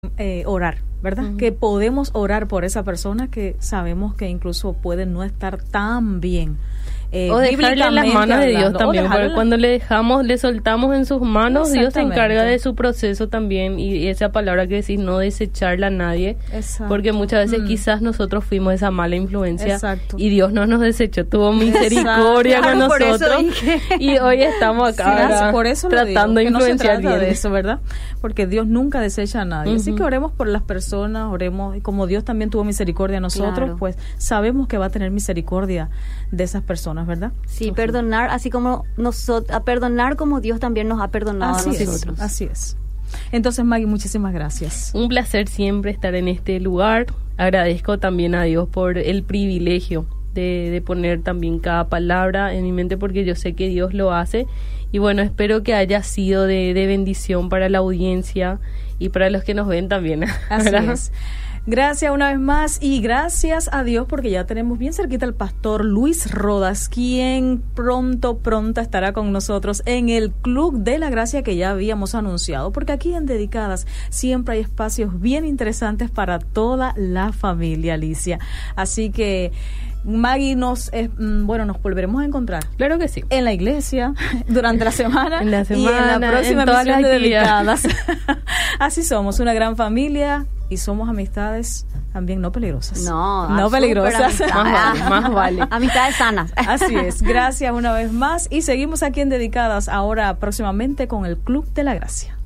orar, ¿verdad? Que podemos orar por esa persona que sabemos que incluso puede no estar tan bien. O dejarle en las manos de Dios también, porque cuando le soltamos en sus manos, Dios se encarga de su proceso también, y esa palabra que decís, no desecharla a nadie. Exacto. Porque muchas veces quizás nosotros fuimos esa mala influencia. Exacto. Y Dios no nos desechó, tuvo misericordia con nosotros, y hoy estamos acá por eso tratando de influenciar bien. De eso, ¿verdad? Porque Dios nunca desecha a nadie. Así que oremos por las personas, oremos, y como Dios también tuvo misericordia a nosotros, pues sabemos que va a tener misericordia de esas personas, ¿verdad? Sí, perdonar, así como a perdonar como Dios también nos ha perdonado a nosotros. Así es. Entonces, Maggie, muchísimas gracias. Un placer siempre estar en este lugar. Agradezco también a Dios por el privilegio de poner también cada palabra en mi mente, porque yo sé que Dios lo hace. Y bueno, espero que haya sido de bendición para la audiencia y para los que nos ven también. Así es. Gracias una vez más, y gracias a Dios porque ya tenemos bien cerquita al pastor Luis Rodas, quien pronto estará con nosotros en el Club de la Gracia que ya habíamos anunciado, porque aquí en Dedicadas siempre hay espacios bien interesantes para toda la familia, Alicia. Así que Maggie, nos volveremos a encontrar. Claro que sí. En la iglesia, durante la semana, y en la próxima emisión de Dedicadas. Así somos, una gran familia, y somos amistades también no peligrosas. No peligrosas. Más vale. Amistades sanas. Así es. Gracias una vez más, y seguimos aquí en Dedicadas ahora próximamente con el Club de la Gracia.